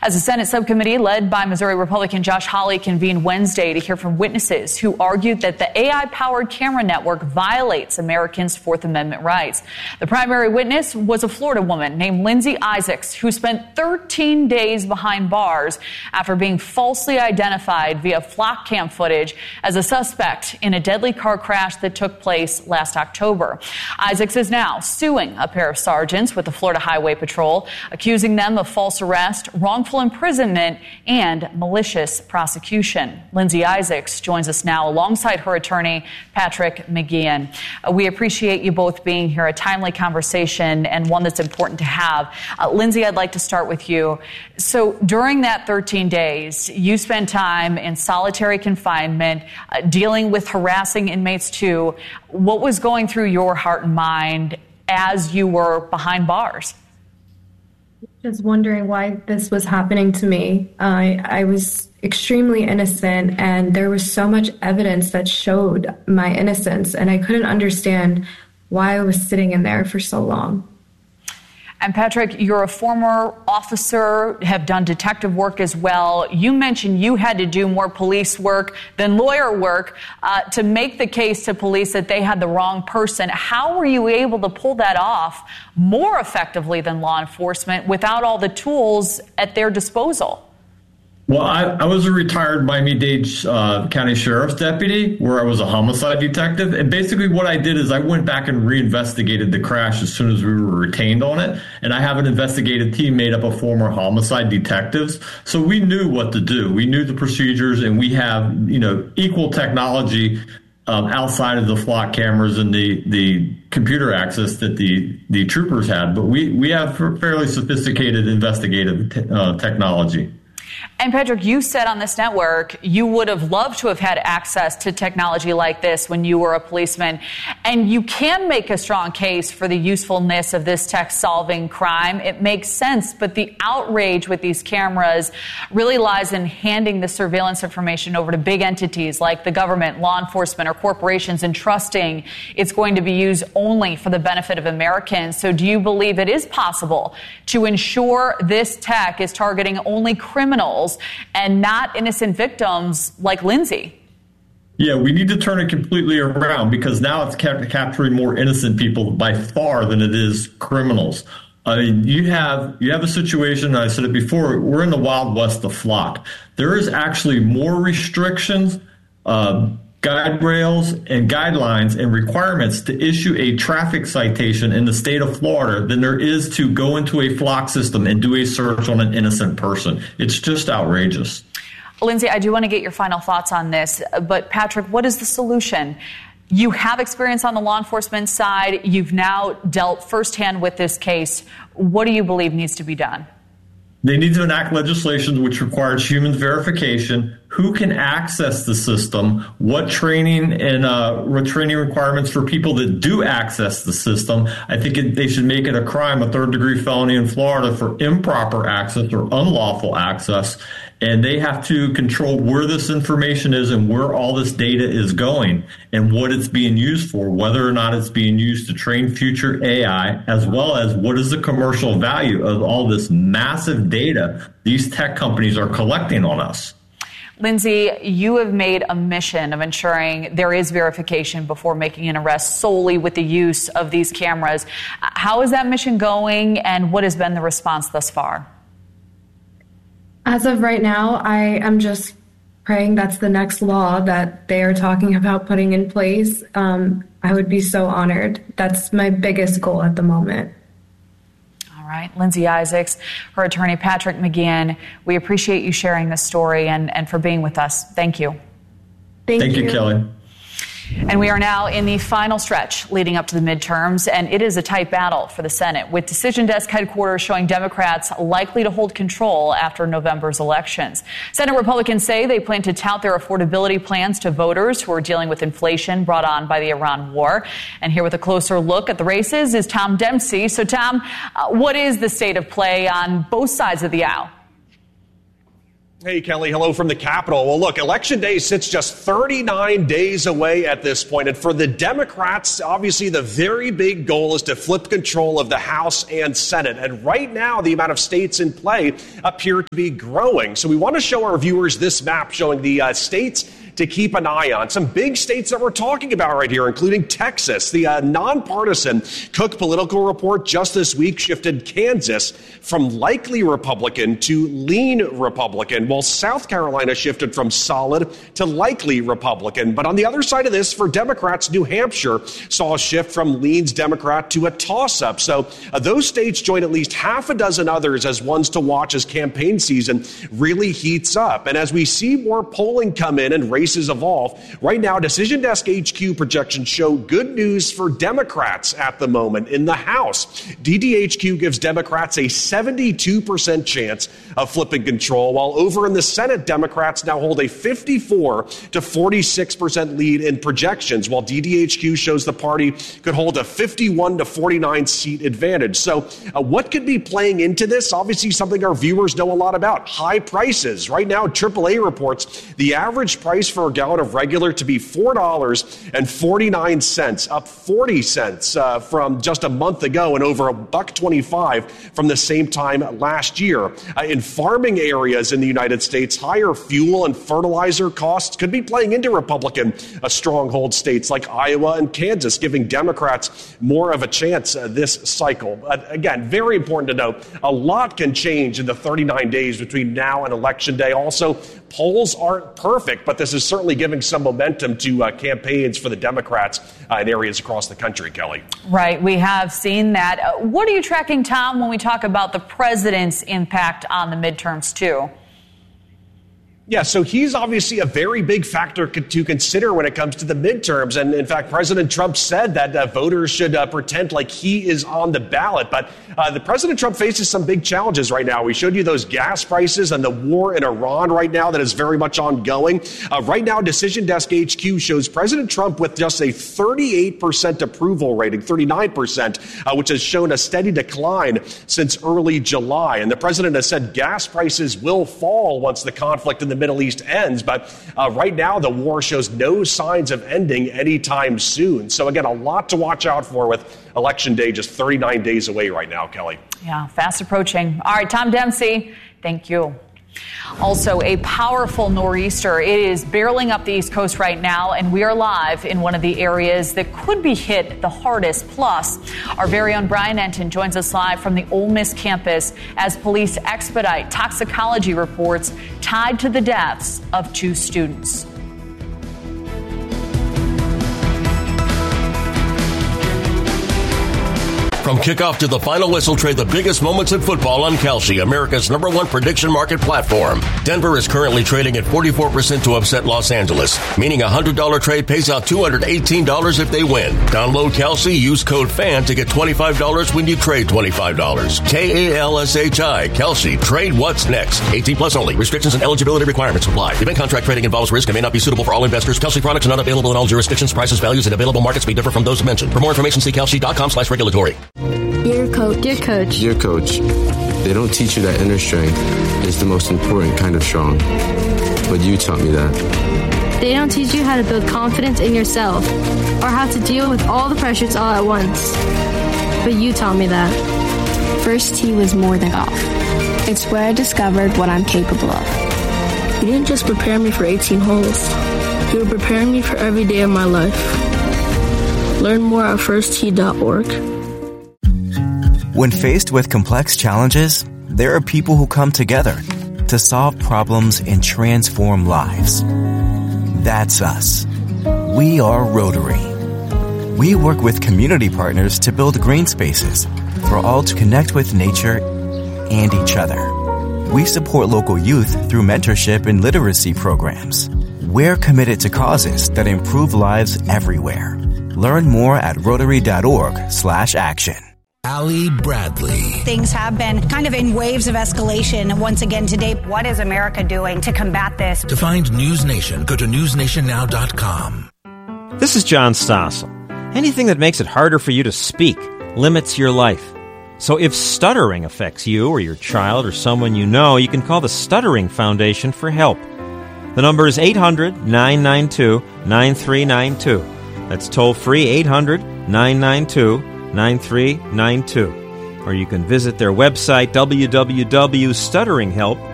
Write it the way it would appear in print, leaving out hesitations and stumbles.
As a Senate subcommittee led by Missouri Republican Josh Hawley convened Wednesday to hear from witnesses who argued that the AI-powered camera network violates Americans' Fourth Amendment rights. The primary witness was a Florida woman named Lindsay Isaacs, who spent 13 days behind bars after being falsely identified via flock cam footage as a suspect in a deadly car crash that took place last October. Isaacs is now suing a pair of sergeants with the Florida Highway Patrol, accusing them of false arrest, wrongful imprisonment, and malicious prosecution. Lindsay Isaacs joins us now alongside her attorney, Patrick McGeehan. We appreciate you both being here, a timely conversation and one that's important to have. Lindsay, I'd like to start with you. So during that 13 days, you spent time in solitary confinement, dealing with harassing inmates too. What was going through your heart and mind as you were behind bars? Just wondering why this was happening to me. I was extremely innocent, and there was so much evidence that showed my innocence, and I couldn't understand why I was sitting in there for so long. And Patrick, you're a former officer, have done detective work as well. You mentioned you had to do more police work than lawyer work to make the case to police that they had the wrong person. How were you able to pull that off more effectively than law enforcement without all the tools at their disposal? Well, I was a retired Miami-Dade County Sheriff's deputy where I was a homicide detective. And basically what I did is I went back and reinvestigated the crash as soon as we were retained on it. And I have an investigative team made up of former homicide detectives. So we knew what to do. We knew the procedures, and we have, equal technology outside of the flock cameras and the computer access that the troopers had. But we have fairly sophisticated investigative technology. And Patrick, you said on this network you would have loved to have had access to technology like this when you were a policeman. And you can make a strong case for the usefulness of this tech solving crime. It makes sense. But the outrage with these cameras really lies in handing the surveillance information over to big entities like the government, law enforcement, or corporations, and trusting it's going to be used only for the benefit of Americans. So do you believe it is possible to ensure this tech is targeting only criminals and not innocent victims like Lindsay? Yeah, we need to turn it completely around, because now it's capturing more innocent people by far than it is criminals. I mean, you have a situation, I said it before, we're in the Wild West of flock. There is actually more restrictions, guide rails, and guidelines and requirements to issue a traffic citation in the state of Florida than there is to go into a flock system and do a search on an innocent person. It's just outrageous. Lindsay, I do want to get your final thoughts on this, but Patrick, what is the solution? You have experience on the law enforcement side. You've now dealt firsthand with this case. What do you believe needs to be done? They need to enact legislation which requires human verification, who can access the system, what training and training requirements for people that do access the system. I think they should make it a crime, a third-degree felony in Florida for improper access or unlawful access. And they have to control where this information is and where all this data is going and what it's being used for, whether or not it's being used to train future AI, as well as what is the commercial value of all this massive data these tech companies are collecting on us. Lindsay, you have made a mission of ensuring there is verification before making an arrest solely with the use of these cameras. How is that mission going, and what has been the response thus far? As of right now, I am just praying that's the next law that they are talking about putting in place. I would be so honored. That's my biggest goal at the moment. All right. Lindsay Isaacs, her attorney, Patrick McGeehan, we appreciate you sharing this story and for being with us. Thank you. Thank you, Kelly. And we are now in the final stretch leading up to the midterms, and it is a tight battle for the Senate, with Decision Desk headquarters showing Democrats likely to hold control after November's elections. Senate Republicans say they plan to tout their affordability plans to voters who are dealing with inflation brought on by the Iran war. And here with a closer look at the races is Tom Dempsey. So, Tom, what is the state of play on both sides of the aisle? Hey, Kelly. Hello from the Capitol. Well, look, Election Day sits just 39 days away at this point. And for the Democrats, obviously the very big goal is to flip control of the House and Senate. And right now, the amount of states in play appear to be growing. So we want to show our viewers this map showing the states to keep an eye on. Some big states that we're talking about right here, including Texas. The nonpartisan Cook Political Report just this week shifted Kansas from likely Republican to lean Republican, while South Carolina shifted from solid to likely Republican. But on the other side of this, for Democrats, New Hampshire saw a shift from leans Democrat to a toss-up. So those states join at least half a dozen others as ones to watch as campaign season really heats up. And as we see more polling come in and races evolve, right now, Decision Desk HQ projections show good news for Democrats at the moment in the House. DDHQ gives Democrats a 72% chance of flipping control, while over in the Senate, Democrats now hold a 54 to 46% lead in projections, while DDHQ shows the party could hold a 51 to 49 seat advantage. So what could be playing into this? Obviously, something our viewers know a lot about: high prices. Right now, AAA reports the average price for a gallon of regular to be $4.49, up 40 cents from just a month ago, and over $1.25 from the same time last year. In farming areas in the United States, higher fuel and fertilizer costs could be playing into Republican stronghold states like Iowa and Kansas, giving Democrats more of a chance this cycle. Again, very important to note, a lot can change in the 39 days between now and Election Day. Also, polls aren't perfect, but this is certainly giving some momentum to campaigns for the Democrats in areas across the country, Kelly. Right. We have seen that. What are you tracking, Tom, when we talk about the president's impact on the midterms, too? Yeah, so he's obviously a very big factor to consider when it comes to the midterms. And in fact, President Trump said that voters should pretend like he is on the ballot. But the President Trump faces some big challenges right now. We showed you those gas prices and the war in Iran right now that is very much ongoing. Right now, Decision Desk HQ shows President Trump with just a 38% approval rating, 39%, which has shown a steady decline since early July. And the president has said gas prices will fall once the conflict in the Middle East ends. But right now, the war shows no signs of ending anytime soon. So again, a lot to watch out for with Election Day just 39 days away right now, Kelly. Yeah, fast approaching. All right, Tom Dempsey, thank you. Also, a powerful nor'easter. It is barreling up the East Coast right now, and we are live in one of the areas that could be hit the hardest. Plus, our very own Brian Enton joins us live from the Ole Miss campus as police expedite toxicology reports tied to the deaths of 2 students. From kickoff to the final whistle, trade the biggest moments in football on Kalshi, America's #1 prediction market platform. Denver is currently trading at 44% to upset Los Angeles, meaning a $100 trade pays out $218 if they win. Download Kalshi, use code FAN to get $25 when you trade $25. KALSHI, Kalshi, trade what's next. 18 plus only. Restrictions and eligibility requirements apply. Event contract trading involves risk and may not be suitable for all investors. Kalshi products are not available in all jurisdictions. Prices, values, and available markets may differ from those mentioned. For more information, see kalshi.com/regulatory. Dear Coach. Dear Coach. Dear Coach, they don't teach you that inner strength is the most important kind of strong. But you taught me that. They don't teach you how to build confidence in yourself or how to deal with all the pressures all at once. But you taught me that. First tee was more than golf. It's where I discovered what I'm capable of. You didn't just prepare me for 18 holes. You were preparing me for every day of my life. Learn more at firsttee.org. When faced with complex challenges, there are people who come together to solve problems and transform lives. That's us. We are Rotary. We work with community partners to build green spaces for all to connect with nature and each other. We support local youth through mentorship and literacy programs. We're committed to causes that improve lives everywhere. Learn more at Rotary.org/action. Allie Bradley. Things have been kind of in waves of escalation once again today. What is America doing to combat this? To find News Nation, go to newsnationnow.com. This is John Stossel. Anything that makes it harder for you to speak limits your life. So if stuttering affects you or your child or someone you know, you can call the Stuttering Foundation for help. The number is 800-992-9392. That's toll-free, 800-992-9392. Or you can visit their website, www.stutteringhelp.org.